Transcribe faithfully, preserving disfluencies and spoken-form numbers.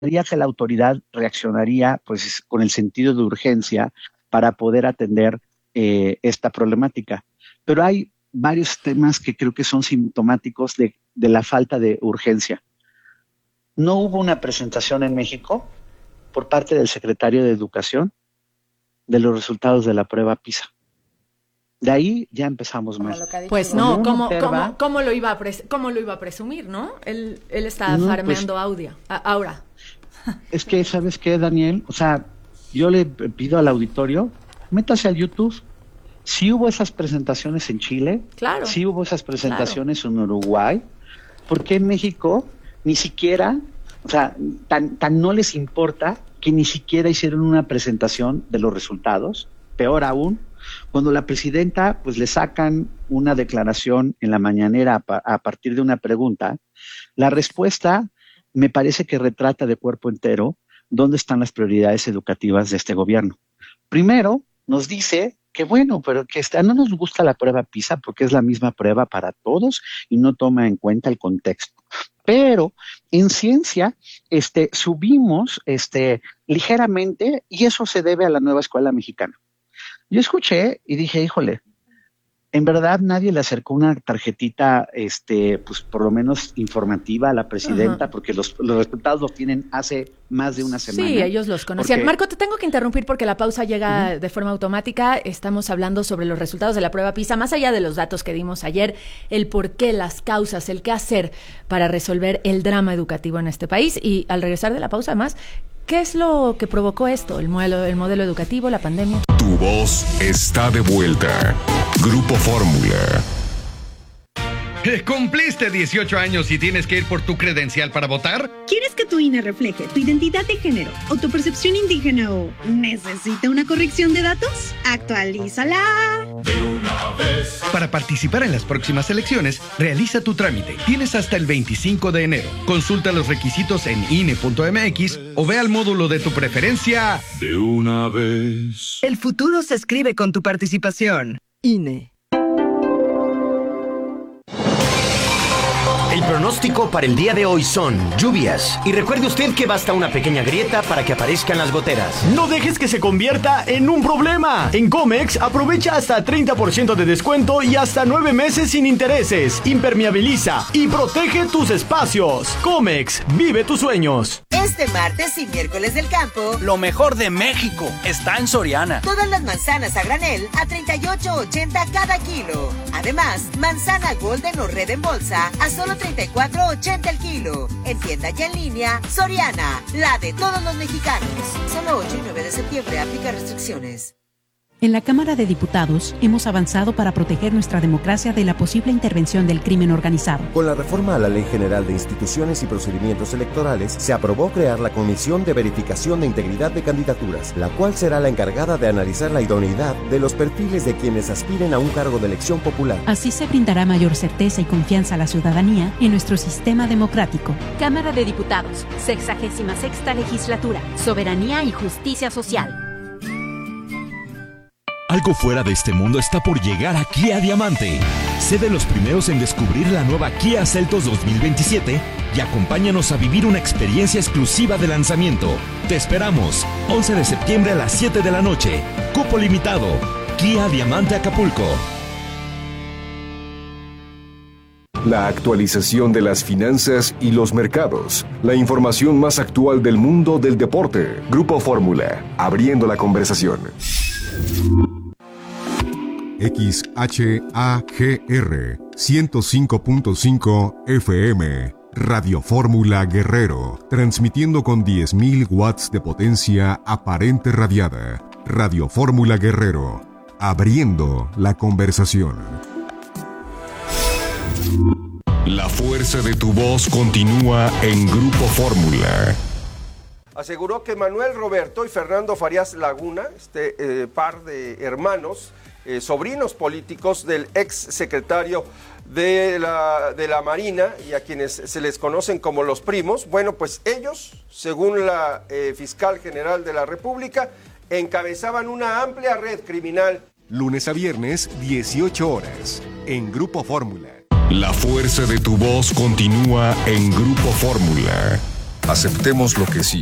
que la autoridad reaccionaría pues con el sentido de urgencia para poder atender eh, esta problemática. Pero hay varios temas que creo que son sintomáticos de, de la falta de urgencia. No hubo una presentación en México por parte del secretario de Educación de los resultados de la prueba PISA. De ahí ya empezamos mal. Pues no, ¿cómo, cómo, cómo, lo iba a pres- ¿cómo lo iba a presumir, no? Él, él está no, farmeando pues, audio, a, ahora. Es que, ¿sabes qué, Daniel? O sea, yo le pido al auditorio, métase al YouTube. Sí hubo esas presentaciones en Chile, claro, sí hubo esas presentaciones claro. en Uruguay. ¿Por qué en México ni siquiera, o sea, tan, tan no les importa que ni siquiera hicieron una presentación de los resultados? Peor aún, cuando la presidenta pues le sacan una declaración en la mañanera a, a partir de una pregunta, la respuesta me parece que retrata de cuerpo entero dónde están las prioridades educativas de este gobierno. Primero, nos dice que bueno, pero que está, no nos gusta la prueba PISA porque es la misma prueba para todos y no toma en cuenta el contexto. Pero en ciencia este, subimos este, ligeramente y eso se debe a la nueva escuela mexicana. Yo escuché y dije, híjole, en verdad nadie le acercó una tarjetita, este, pues por lo menos informativa a la presidenta, uh-huh. porque los, los resultados los tienen hace más de una semana. Sí, ellos los conocían. Porque... Marco, te tengo que interrumpir porque la pausa llega uh-huh. de forma automática. Estamos hablando sobre los resultados de la prueba PISA, más allá de los datos que dimos ayer, el por qué, las causas, el qué hacer para resolver el drama educativo en este país. Y al regresar de la pausa, además, ¿qué es lo que provocó esto? ¿El modelo, el modelo educativo, la pandemia? Tu voz está de vuelta. Grupo Fórmula. ¿Cumpliste dieciocho años y tienes que ir por tu credencial para votar? ¿Quieres que tu I N E refleje tu identidad de género, autopercepción indígena o necesita una corrección de datos? ¡Actualízala! De una vez. Para participar en las próximas elecciones, realiza tu trámite. Tienes hasta el veinticinco de enero. Consulta los requisitos en I N E punto M X o ve al módulo de tu preferencia. De una vez. El futuro se escribe con tu participación. I N E. El pronóstico para el día de hoy son lluvias. Y recuerde usted que basta una pequeña grieta para que aparezcan las goteras. No dejes que se convierta en un problema. En Comex, aprovecha hasta treinta por ciento de descuento y hasta nueve meses sin intereses. Impermeabiliza y protege tus espacios. Comex, vive tus sueños. Este martes y miércoles del campo, lo mejor de México está en Soriana. Todas las manzanas a granel a treinta y ocho ochenta cada kilo. Además, manzana Golden o Red en bolsa a solo treinta y cuatro ochenta el kilo. En tienda y en línea, Soriana, la de todos los mexicanos. Solo ocho y nueve de septiembre, aplica restricciones. En la Cámara de Diputados hemos avanzado para proteger nuestra democracia de la posible intervención del crimen organizado. Con la reforma a la Ley General de Instituciones y Procedimientos Electorales, se aprobó crear la Comisión de Verificación de Integridad de Candidaturas, la cual será la encargada de analizar la idoneidad de los perfiles de quienes aspiren a un cargo de elección popular. Así se brindará mayor certeza y confianza a la ciudadanía en nuestro sistema democrático. Cámara de Diputados, sexagésima sexta legislatura, soberanía y justicia social. Algo fuera de este mundo está por llegar a Kia Diamante. Sé de los primeros en descubrir la nueva Kia Seltos dos mil veintisiete y acompáñanos a vivir una experiencia exclusiva de lanzamiento. Te esperamos, once de septiembre a las siete de la noche. Cupo limitado. Kia Diamante Acapulco. La actualización de las finanzas y los mercados. La información más actual del mundo del deporte. Grupo Fórmula, abriendo la conversación. X H A G R ciento cinco punto cinco F M, Radio Fórmula Guerrero, transmitiendo con diez mil watts de potencia aparente radiada. Radio Fórmula Guerrero, abriendo la conversación. La fuerza de tu voz continúa en Grupo Fórmula. Aseguró que Manuel Roberto y Fernando Farías Laguna, este eh, par de hermanos, eh, sobrinos políticos del ex secretario de la, de la Marina y a quienes se les conocen como los primos, bueno, pues ellos, según la eh, fiscal general de la República, encabezaban una amplia red criminal. Lunes a viernes, dieciocho horas, en Grupo Fórmula. La fuerza de tu voz continúa en Grupo Fórmula. Aceptemos lo que sí